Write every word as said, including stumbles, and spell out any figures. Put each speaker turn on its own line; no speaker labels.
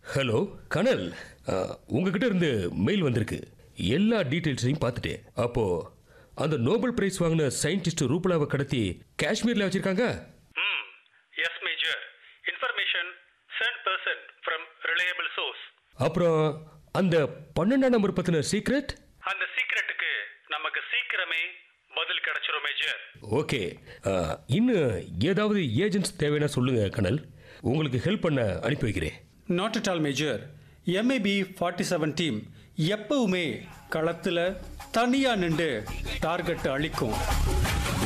Hello கனல், உங்ககிட்ட இருந்து mail வந்திருக்கு. எல்லா டீட்டெயில்ஸையும் பார்த்துட்டு அப்போ அந்த நோபல் பிரைஸ் வாங்கின சயின்டிஸ்ட் ரூபலாவை கடத்தி காஷ்மீர்ல வச்சிருக்காங்க.
ம் S major. Information send person from reliable source.
அப்புறம் அந்த பன்னெண்டாம் நம்பர் பத்தின சீக்ரெட்,
அந்த சீக்ரெட்டுக்கு நமக்கு சீக்கிரமே பதில் கிடைச்சிரும் மேஜர்.
ஓகே. இன்னும் ஏதாவது ஏஜென்ட்ஸ் தேவைன்னா சொல்லுங்க கனல், உங்களுக்கு ஹெல்ப் பண்ண அனுப்பி வைக்கிறேன்.
Not at all major. MAP forty seven team எப்பவுமே களத்தில் தனியாக நின்று டார்கெட் அளிக்கும்.